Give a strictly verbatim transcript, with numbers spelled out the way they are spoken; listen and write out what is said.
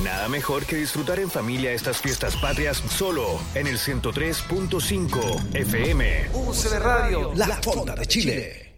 Nada mejor que disfrutar en familia estas fiestas patrias solo en el ciento tres punto cinco F M. U C B Radio, La Fonda de Chile.